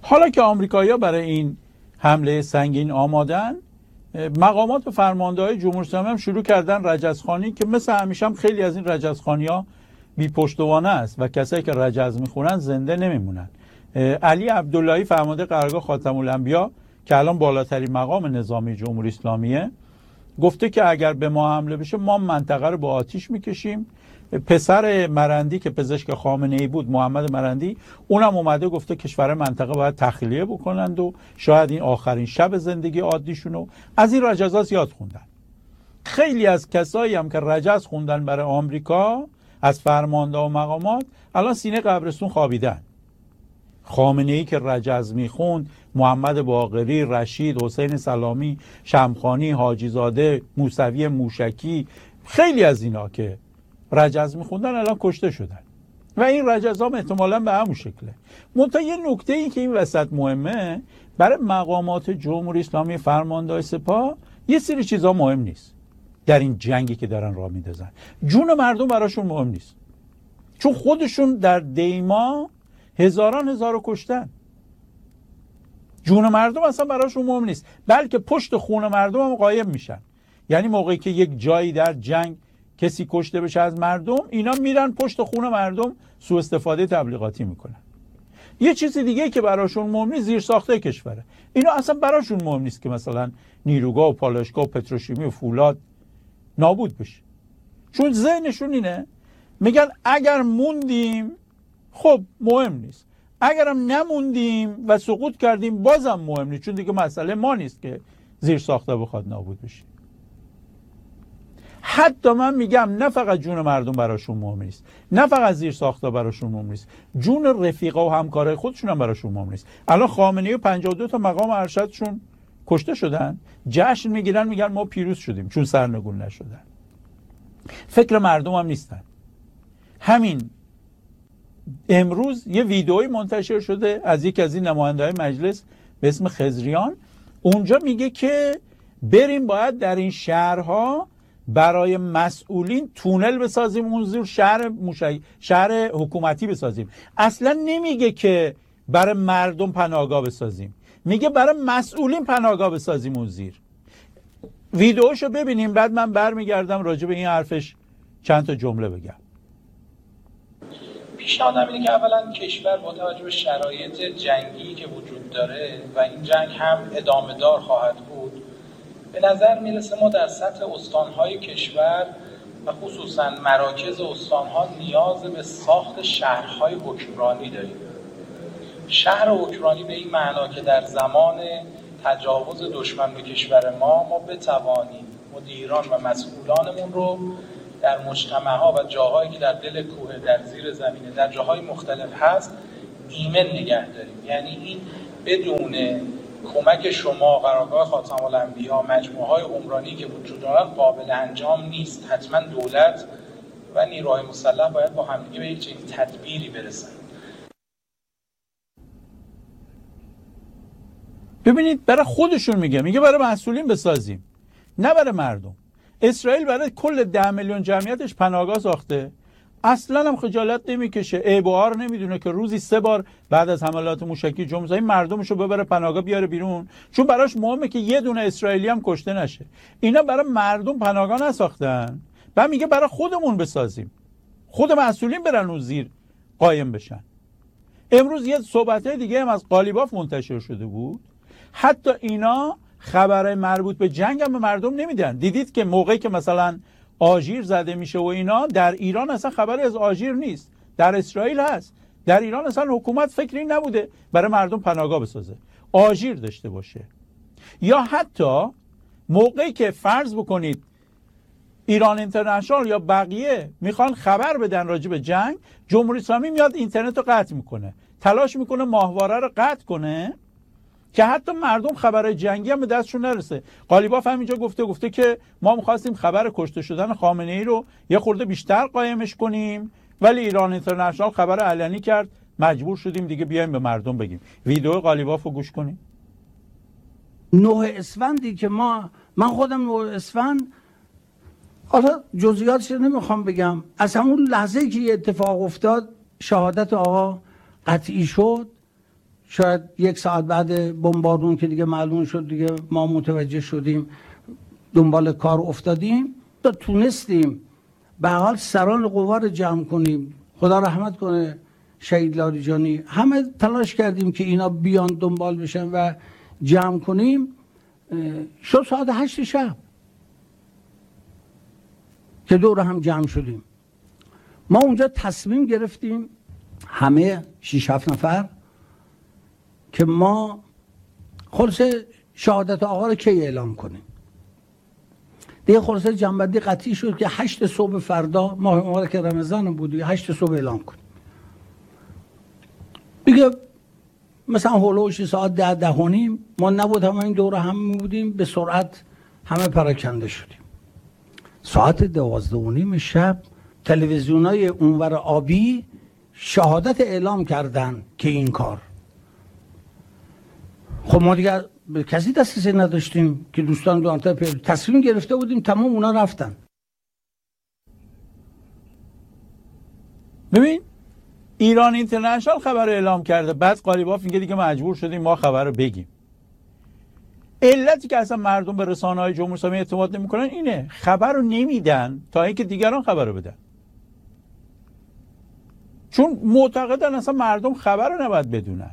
حالا که آمریکایی‌ها برای این حمله سنگین آمادن، مقامات و فرمانده‌های جمهوری اسلامی هم شروع کردن رجزخوانی که مثل همیشه هم خیلی از این رجزخوانی‌ها بی پشتوانه است و کسایی که رجز میخونن زنده نمیمونن. علی عبداللهی فرمانده قرارگاه خاتم الانبیا که الان بالاترین مقام نظامی جمهوری اسلامیه گفته که اگر به ما حمله بشه ما منطقه رو با آتیش میکشیم. پسر مرندی که پزشک خامنه‌ای بود، محمد مرندی، اونم اومده گفته کشور منطقه باید تخلیه بکنند و شاید این آخرین شب زندگی عادیشونو. از این رجزا زیاد خوندن. خیلی از کسایی هم که رجز خوندن برای آمریکا از فرمانده و مقامات الان سینه قبرستون خوابیدن. خامنه‌ای که رجز میخوند، محمد باقری، رشید، حسین سلامی، شمخانی، حاجی زاده، موسوی موشکی، خیلی از اینا که رجز میخوندن الان کشته شدن و این رجز هم احتمالاً به همون شکله. منتها یه نکته این که این وسط مهمه، برای مقامات جمهوری اسلامی فرماندهای سپاه یه سری چیزا مهم نیست در این جنگی که دارن راه میندازن. جون مردم براشون مهم نیست، چون خودشون در دیما هزار کشتن. جون مردم اصلا براشون مهم نیست، بلکه پشت خون مردم هم قایم میشن. یعنی موقعی که یک جایی در جنگ کسی کشته بشه از مردم، اینا میرن پشت خون مردم سوء استفاده تبلیغاتی میکنن. یه چیز دیگه که براشون مهم نیست زیر ساخته کشوره. اینا اصلا براشون مهم نیست که مثلا نیروگاه و پالایشگاه و پتروشیمی و فولاد نابود بشه، چون ذهنشون اینه میگن اگر موندیم خب مهم نیست، اگرم نموندیم و سقوط کردیم بازم مهم نیست، چون دیگه مسئله ما نیست که زیر ساخته بخواد نابود بشه. حتی من میگم نه فقط جون مردم براشون مهم نیست، نه فقط زیر ساخته براشون مهم نیست، جون رفیقا و همکارای خودشون هم براشون مهم نیست. الان خامنه‌ای و 52 تا مقام ارشدشون کشته شدن، جشن میگیرن میگن ما پیروز شدیم چون سرنگون نشدن. فکر مردم هم نیستن. همین امروز یه ویدئویی منتشر شده از یکی از این نماینده‌های مجلس به اسم خضریان، اونجا میگه که بریم باید در این شهرها برای مسئولین تونل بسازیم، اون زیر شهر حکومتی بسازیم. اصلا نمیگه که برای مردم پناهگاه بسازیم، میگه برای مسئولین پناهگاه بسازیم اون زیر. ویدئوشو ببینیم بعد من برمیگردم راجع به این حرفش چند تا جمله بگم. پیشنهادم اینه که اولا کشور با توجه به شرایط جنگی که وجود داره و این جنگ هم ادامه دار خواهد بود، به نظر میرسه ما در سطح استانهای کشور و خصوصا مراکز استانها نیاز به ساخت شهرهای حکمرانی داریم. شهر حکمرانی به این معنا که در زمان تجاوز دشمن به کشور ما بتوانیم مدیران و مسئولانمون رو در مجتمعها و جاهایی که در دل کوه، در زیر زمینه، در جاهای مختلف هست ایمن نگه داریم. یعنی این بدون کمک شما، قرارگاه خاتم الانبیا، مجموعه‌های عمرانی که وجود دارن قابل انجام نیست. حتما دولت و نیروهای مسلح باید با همدیگه به یک تدبیری برسن. ببینید برای خودشون میگه برای مسئولین بسازیم، نه برای مردم. اسرائیل برای کل 10 میلیون جمعیتش پناهگاه ساخته، اصلا هم خجالت نمیکشه، عیب‌ها نمیدونه که روزی 3 بار بعد از حملات موشکی جمهوری مردمشو ببره پناهگاه بیاره بیرون، چون براش مهمه که یه دونه اسرائیلی هم کشته نشه. اینا برای مردم پناهگاه نساختن، بعد میگه برای خودمون بسازیم، خود مسئولین برن اون زیر قایم بشن. امروز یه صحبت‌های دیگه هم از قالیباف منتشر شده بود، حتی اینا خبرهای مربوط به جنگ هم به مردم نمیدن. دیدید که موقعی که مثلا آژیر زده میشه و اینا، در ایران اصلا خبری از آژیر نیست، در اسرائیل هست. در ایران اصلا حکومت فکری نبوده برای مردم پناهگاه بسازه، آژیر داشته باشه. یا حتی موقعی که فرض بکنید ایران اینترنشنال یا بقیه میخوان خبر بدن راجع به جنگ، جمهوری اسلامی میاد اینترنت رو قطع میکنه، تلاش میکنه ماهواره رو قطع کنه که حتی مردم خبر جنگی هم به دستشون نرسه. قالیباف هم اینجا گفته که ما می‌خواستیم خبر کشته شدن خامنه‌ای رو یه خورده بیشتر قایمش کنیم، ولی ایران اینترنشنال خبر علنی کرد، مجبور شدیم دیگه بیایم به مردم بگیم. ویدیو قالیباف رو گوش کنیم. 9 اسفندی که من خودم 9 اسفند، حالا جزئیاتش رو نمیخوام بگم، از همون لحظه که اتفاق افتاد شهادت آقا قطعی شد، شاید 1 ساعت بعد بمبارون که دیگه معلوم شد، دیگه ما متوجه شدیم، دنبال کار افتادیم، تا تونستیم به حال سران قوا رو جمع کنیم. خدا رحمت کنه شهید لاریجانی، همه تلاش کردیم که اینا بیان دنبال بشن و جمع کنیم. شد ساعت 8 شب که دور هم جمع شدیم. ما اونجا تصمیم گرفتیم همه 6-7 نفر که ما خلاصه شهادت آقا رو کی اعلام کنیم. دیگه خلاصه جنبندی قطعی شد که 8 صبح فردا، ماه مبارک رمضان بود، 8 صبح اعلام کنیم. دیگه مثلا هولوش ساعت 10 ما نبود، همه این دور هم بودیم، به سرعت همه پراکنده شدیم. ساعت 12:30 شب تلویزیونای اونور آبی شهادت اعلام کردن که این کار. خب ما دیگه به کسی دسترسی نداشتیم که دوستان دوانتر تصمیم گرفته بودیم، تمام اونا رفتن. ببین ایران اینترنشنال خبر اعلام کرده، بعد قالیباف میگه دیگه مجبور شدیم ما خبر رو بگیم. علتی که اصلا مردم به رسانه‌های جمهوری اسلامی اعتماد نمی‌کنن اینه، خبر رو نمیدن تا اینکه دیگران خبر رو بدن، چون معتقدن اصلا مردم خبر رو نباید بدونن.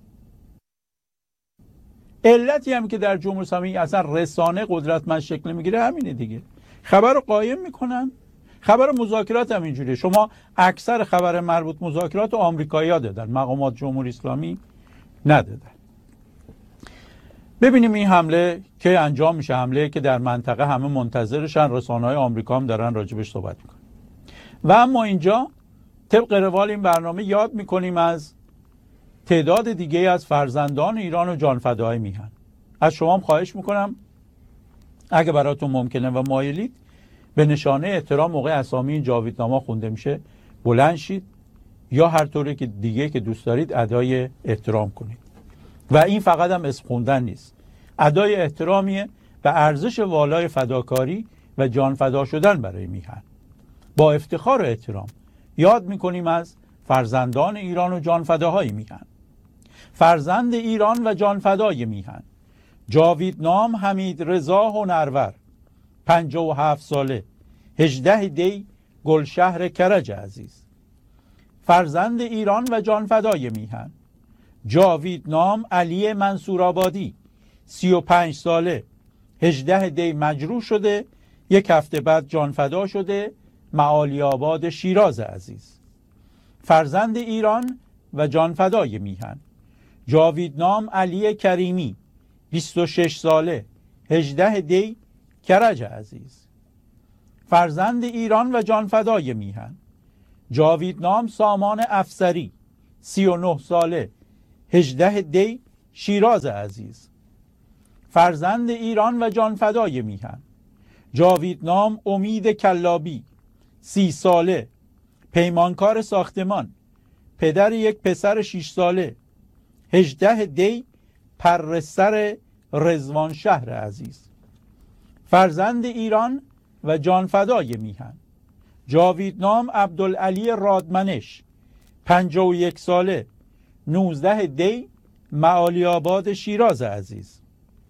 علتی هم که در جمهوری اسلامی اصلا رسانه قدرتمند شکل میگیره همینه دیگه، خبر رو قایم میکنن. خبر مذاکرات هم اینجوریه، شما اکثر خبر مربوط مذاکرات رو آمریکایی‌ها دادن، مقامات جمهوری اسلامی ندادن. ببینیم این حمله که انجام میشه، حمله که در منطقه همه منتظرشن، رسانه‌های آمریکا هم دارن راجبش صحبت میکنن. و اما اینجا طبق روال این برنامه یاد میکنیم از تعداد دیگه از فرزندان ایران و جانفداهای میهن. از شما هم خواهش میکنم اگه براتون ممکنه و مایلید به نشانه احترام موقع اسامی این جاویدنامه خونده میشه بلند شید یا هر طوری که دیگه که دوست دارید ادای احترام کنید. و این فقط هم اسم خوندن نیست، ادای احترامیه به ارزش والای فداکاری و جان فدا شدن برای میهن. با افتخار و احترام یاد میکنیم از فرزندان ایران و جانفداهای میهن. فرزند ایران و جانفدای میهن: جاویدنام حمید رضا هنرور، 57 ساله، 18 دی، گلشهر کرج عزیز. فرزند ایران و جانفدای میهن: جاویدنام علی منصورآبادی، 35 ساله، 18 دی مجروح شده، 1 هفته بعد جانفدا شده، معالی آباد شیراز عزیز. فرزند ایران و جانفدای میهن: جاویدنام علی کریمی، 26 ساله، 18 دی، کرج عزیز. فرزند ایران و جانفدای میهن: جاویدنام سامان افسری، 39 ساله، 18 دی، شیراز عزیز. فرزند ایران و جانفدای میهن: جاویدنام امید کلابی، 30 ساله، پیمانکار ساختمان، پدر 1 پسر 6 ساله، 18 دی، پرستر رضوان شهر عزیز. فرزند ایران و جانفدای میهن: جاویدنام عبدالعلی رادمنش، 51 ساله، 19 دی، معالی آباد شیراز عزیز.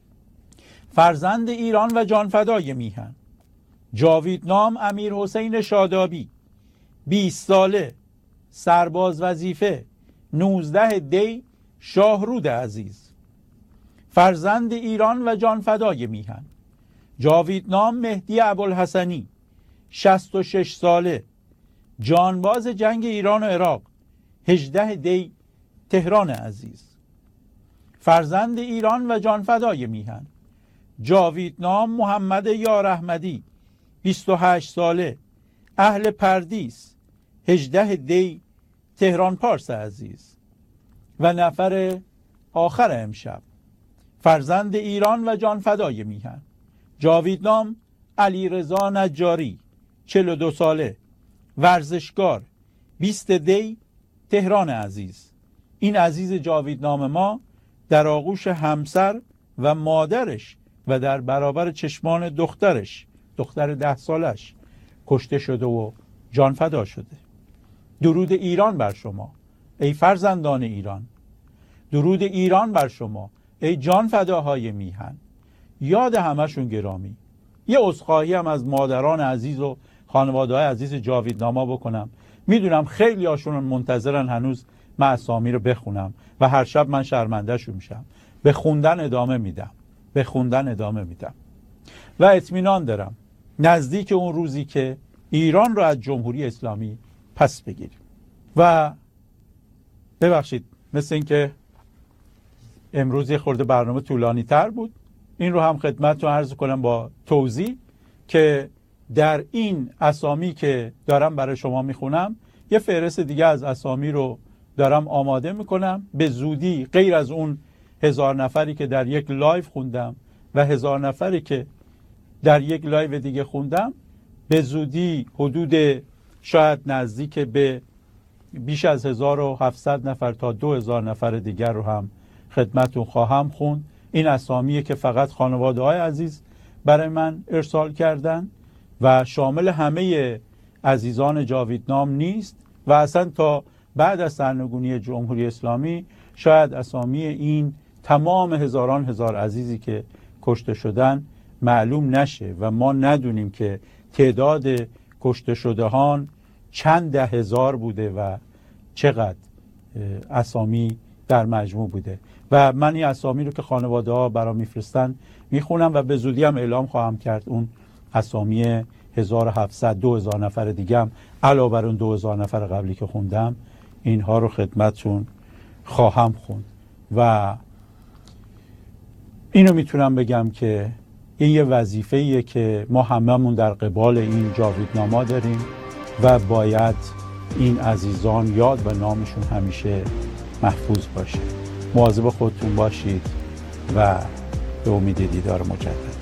فرزند ایران و جانفدای میهن: جاویدنام امیر حسین شادابی، 20 ساله، سرباز وظیفه، 19 دی، شاهرود عزیز. فرزند ایران و جانفدای میهن: جاویدنام مهدی ابوالحسنی، 66 ساله، جانباز جنگ ایران و عراق، 18 دی، تهران عزیز. فرزند ایران و جانفدای میهن: جاویدنام محمد یار احمدی، 28 ساله، اهل پردیس، 18 دی، تهران پارس عزیز. و نفر آخر امشب: فرزند ایران و جانفدای میهن: جاویدنام علی رضا نجاری، 42 ساله، ورزشکار، 20 دی، تهران عزیز. این عزیز جاویدنام ما در آغوش همسر و مادرش و در برابر چشمان دخترش، دختر 10 سالش، کشته شده و جان فدا شده. درود ایران بر شما ای فرزندان ایران. درود ایران بر شما ای جان فداهای میهن. یاد همشون گرامی. یه عذرخواهی هم از مادران عزیز و خانواده‌های عزیز جاویدنامه بکنم. میدونم خیلی هاشون منتظرن هنوز من اسامی رو بخونم و هر شب من شرمنده‌شون میشم. به خوندن ادامه میدم و اطمینان دارم نزدیک اون روزی که ایران رو از جمهوری اسلامی پس بگیریم. و ببخشید مثل این که امروز یه خورده برنامه طولانی تر بود، این رو هم خدمتتون عرض کنم با توضیح که در این اسامی که دارم برای شما میخونم یه فهرست دیگه از اسامی رو دارم آماده میکنم. به زودی غیر از اون 1000 نفری که در یک لایو خوندم و 1000 نفری که در یک لایو دیگه خوندم، به زودی حدود شاید نزدیک به بیش از 1700 نفر تا 2000 نفر دیگر رو هم خدمتون خواهم خوند. این اسامیه که فقط خانواده‌های عزیز برای من ارسال کردن و شامل همه عزیزان جاویدنام نیست و اصلا تا بعد از سرنگونی جمهوری اسلامی شاید اسامی این تمام هزاران هزار عزیزی که کشته شدن معلوم نشه و ما ندونیم که تعداد کشته شدهان چند ده هزار بوده و چقدر اسامی در مجموع بوده. و من این اسامی رو که خانواده ها برام میفرستن میخونم و به زودی هم اعلام خواهم کرد اون اسامی 1700 2000 نفر دیگه هم علاوه بر اون 2000 نفر قبلی که خوندم اینها رو خدمتتون خواهم خوند. و اینو میتونم بگم که این یه وظیفه‌ایه که ما هممون در قبال این جاویدنامه داریم و باید این عزیزان یاد و نامشون همیشه محفوظ باشه. مواظب خودتون باشید و به امید دیدار مجدد.